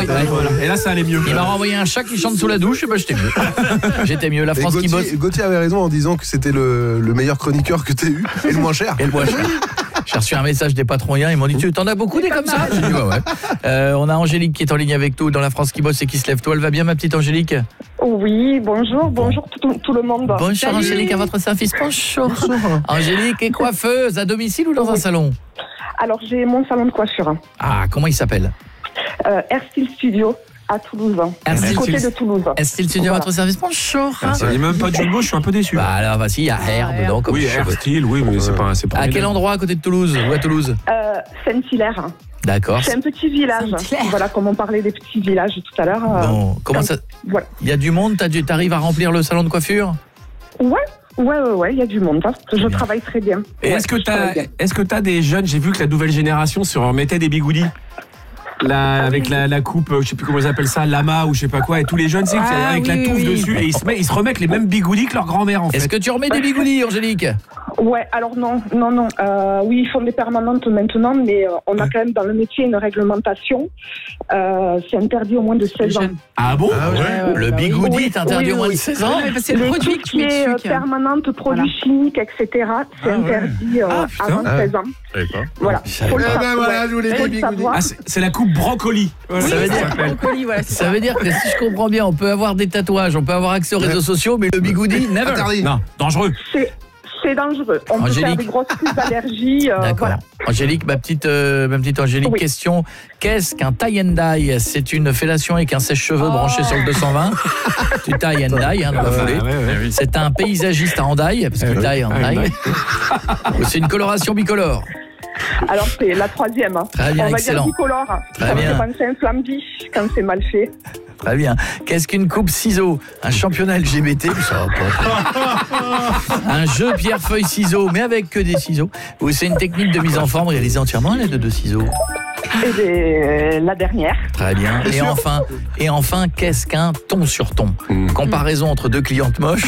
Voilà. Et là, ça allait mieux. Il m'a renvoyé un chat qui chante sous la douche, et ben j'étais mieux. J'étais mieux. La France qui bosse. Gauthier avait raison en disant que c'était le meilleur chroniqueur que t'aies eu et le moins cher. Et le moins cher. J'ai reçu un message des patrons hier, ils m'ont dit tu t'en as beaucoup des comme ça. J'ai dit ouais. On a Angélique qui est en ligne avec nous dans La France qui bosse et qui se lève tôt. Elle va bien ma petite Angélique? Oui, bonjour tout le monde. Bonjour Salut. Angélique, à votre service. Bonjour. Angélique est coiffeuse à domicile ou dans un salon? Alors j'ai mon salon de coiffure. Ah, comment il s'appelle? Airstyle Studio à Toulouse. À côté de Toulouse. Airstyle Studio à votre service. Bonjour. Il n'y a même pas de jeu de mots, je suis un peu déçu. Bah alors vas-y, il y a Air dedans comme oui, Airstyle, oui, mais c'est pas à quel endroit à côté de Toulouse? Ou à Toulouse? Saint-Hilaire. D'accord. C'est un petit village. Voilà, comme on parlait des petits villages tout à l'heure. Bon, comment ça? Voilà. Il y a du monde, t'arrives à remplir le salon de coiffure? Ouais, il y a du monde. Je travaille très bien. Et est-ce que t'as des jeunes, j'ai vu que la nouvelle génération se remettait des bigoudis avec la coupe, je sais plus comment ils appellent ça, lama ou je sais pas quoi, et tous les jeunes, c'est avec la touffe dessus, et ils se remettent les mêmes bigoudis que leur grand-mère en fait. Est-ce que tu remets des bigoudis, Angélique? Ouais, alors non. Oui, ils font des permanentes maintenant, mais on a quand même dans le métier une réglementation. C'est interdit au moins de 16 ans. Ah bon? Le bigoudi est interdit au moins de 16 ans? C'est le produit qui est permanente, produits chimiques, etc. C'est interdit avant 16 ans. Voilà. Voilà, je voulais des bigoudis. C'est la coupe brocoli. Ça veut dire que si je comprends bien, on peut avoir des tatouages, on peut avoir accès aux réseaux sociaux, mais le bigoudi, never. Interdit. Non, dangereux. C'est dangereux. On peut faire des grosses crises d'allergie. D'accord. Voilà. Angélique, ma petite Angélique, question. Qu'est-ce qu'un tie and dye? C'est une fellation avec un sèche-cheveux branché sur le 220. Tu tailles and dye dans la foulée. C'est un paysagiste à Hendaye, parce que taille Hendaye. C'est une coloration bicolore. Alors c'est la troisième. Très bien, on va excellent. dire bicolore. Très bien. Ça me fait un flambi quand c'est mal fait. Très bien. Qu'est-ce qu'une coupe ciseaux? Un championnat LGBT, ça va pas. Un jeu pierre-feuille-ciseaux, mais avec que des ciseaux. Ou c'est une technique de mise en forme réalisée entièrement à l'aide de ciseaux? Et la dernière. Très bien. Et enfin, qu'est-ce qu'un ton sur ton? Comparaison entre deux clientes moches.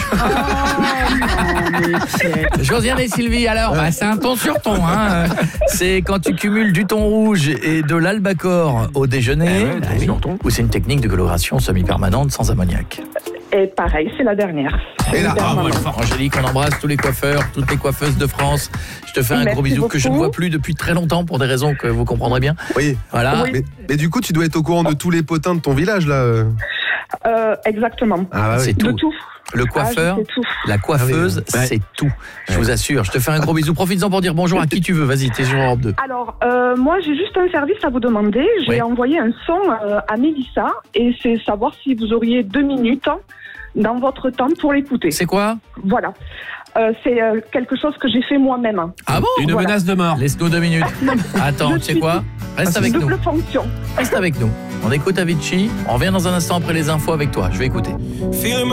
Josiane et Sylvie, alors, c'est un ton sur ton. C'est quand tu cumules du thon rouge et de l'albacor au déjeuner. Ou c'est une technique de coloration semi-permanente sans ammoniac? Et pareil, c'est la dernière. Et là, Angélique, on embrasse tous les coiffeurs, toutes les coiffeuses de France. Je te fais un gros bisou que je ne vois plus depuis très longtemps pour des raisons que vous comprendrez bien. Oui. Voilà. Oui. Mais du coup, tu dois être au courant de tous les potins de ton village, là. Exactement. C'est tout. De tout. Le coiffeur, la coiffeuse, c'est tout. Je vous assure. Je te fais un gros bisou. Profites-en pour dire bonjour à qui tu veux. Vas-y, t'es sur Europe 2. Alors, moi, j'ai juste un service à vous demander. J'ai envoyé un son à Mélissa et c'est savoir si vous auriez 2 minutes dans votre temps pour l'écouter. C'est quoi? Voilà. C'est quelque chose que j'ai fait moi-même. Ah bon? Une menace de mort. Laisse-nous 2 minutes. Attends, tu sais quoi? Reste avec nous. Double fonction. Reste avec nous. On écoute Avicii. On revient dans un instant après les infos avec toi. Je vais écouter.